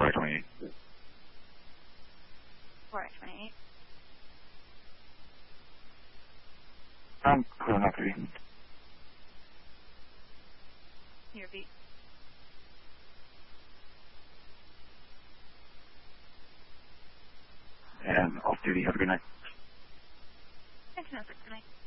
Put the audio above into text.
428. 428. I'm cool enough to be. Your beat. And off duty. Have a good night. Thanks, no, good night.